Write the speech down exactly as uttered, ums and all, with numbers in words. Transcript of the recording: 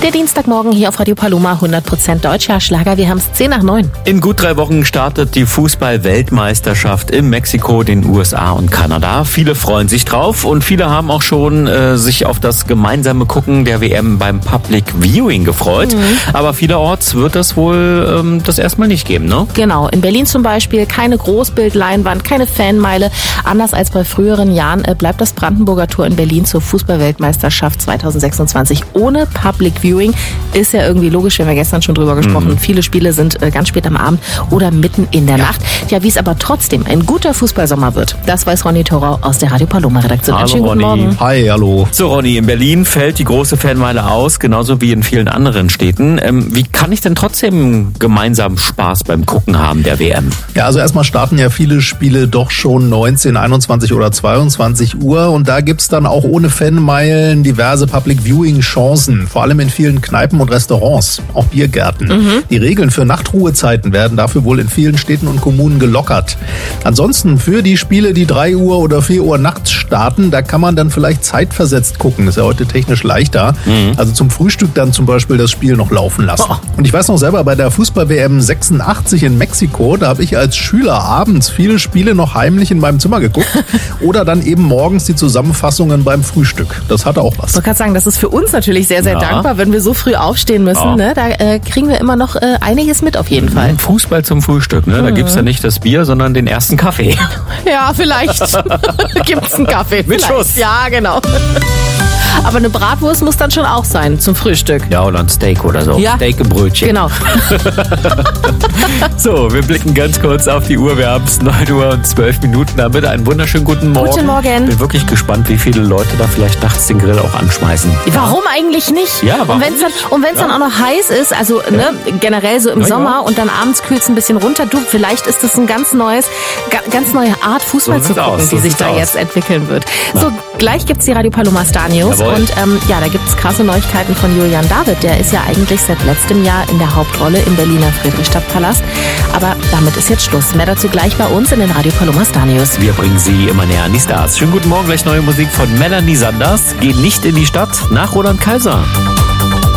Der Dienstagmorgen hier auf Radio Paloma, hundert Prozent deutscher Schlager. Wir haben es zehn nach neun. In gut drei Wochen startet die Fußball-Weltmeisterschaft in Mexiko, den U S A und Kanada. Viele freuen sich drauf und viele haben auch schon äh, sich auf das gemeinsame Gucken der W M beim Public Viewing gefreut. Mhm. Aber vielerorts wird das wohl ähm, das erstmal nicht geben, ne? Genau, in Berlin zum Beispiel keine Großbildleinwand, keine Fanmeile. Anders als bei früheren Jahren äh, bleibt das Brandenburger Tor in Berlin zur Fußball-Weltmeisterschaft zwanzig sechsundzwanzig ohne Public Viewing. Ist ja irgendwie logisch, wir haben ja gestern schon drüber gesprochen. Mhm. Viele Spiele sind äh, ganz spät am Abend oder mitten in der ja. Nacht. Ja, wie es aber trotzdem ein guter Fußballsommer wird, das weiß Ronny Thorau aus der Radio Paloma Redaktion. Hallo, schönen guten Ronny. Morgen. Hi, hallo. So Ronny, in Berlin fällt die große Fanmeile aus, genauso wie in vielen anderen Städten. Ähm, wie kann ich denn trotzdem gemeinsam Spaß beim Gucken haben der W M? Ja, also erstmal starten ja viele Spiele doch schon neunzehn, einundzwanzig oder zweiundzwanzig Uhr und da gibt's dann auch ohne Fanmeilen diverse Public Viewing Chancen, vor allem in vielen Kneipen und Restaurants, auch Biergärten. Mhm. Die Regeln für Nachtruhezeiten werden dafür wohl in vielen Städten und Kommunen gelockert. Ansonsten für die Spiele, die drei Uhr oder vier Uhr nachts starten, da kann man dann vielleicht zeitversetzt gucken. Das ist ja heute technisch leichter. Mhm. Also zum Frühstück dann zum Beispiel das Spiel noch laufen lassen. Oh. Und ich weiß noch selber, bei der Fußball-W M sechsundachtzig in Mexiko, da habe ich als Schüler abends viele Spiele noch heimlich in meinem Zimmer geguckt oder dann eben morgens die Zusammenfassungen beim Frühstück. Das hatte auch was. Ich wollte gerade sagen, das ist für uns natürlich sehr, sehr ja. dankbar, wenn wir so früh aufstehen müssen. Ja. Ne? Da äh, kriegen wir immer noch äh, einiges mit auf jeden Fall. Fußball zum Frühstück, ne? Da mhm. gibt's ja nicht das Bier, sondern den ersten Kaffee. Ja, vielleicht gibt's einen Kaffee. Mit vielleicht. Schuss. Ja, genau. Aber eine Bratwurst muss dann schon auch sein zum Frühstück. Ja, oder ein Steak oder so. Ja. Steak im Brötchen. Genau. So, wir blicken ganz kurz auf die Uhr. Wir haben es neun Uhr und zwölf Minuten. Damit einen wunderschönen guten Morgen. Guten Morgen. Bin wirklich gespannt, wie viele Leute da vielleicht nachts den Grill auch anschmeißen. Warum eigentlich nicht? Ja, warum Und wenn es dann, und wenn's ja. dann auch noch heiß ist, also ja. ne, generell so im ja, Sommer ja. und dann abends kühlt es ein bisschen runter. Du, vielleicht ist das ein ganz neues, ganz neue Art Fußball so zu gucken, aus, so die sich da aus. jetzt entwickeln wird. Ja. So, gleich gibt's die Radio Paloma Star News. Jawohl. Und ähm, ja, da gibt's krasse Neuigkeiten von Julian David. Der ist ja eigentlich seit letztem Jahr in der Hauptrolle im Berliner Friedrichstadtpalast. Aber damit ist jetzt Schluss. Mehr dazu gleich bei uns in den Radio Paloma Star News. Wir bringen Sie immer näher an die Stars. Schönen guten Morgen, gleich neue Musik von Melanie Sanders. Geh nicht in die Stadt nach Roland Kaiser.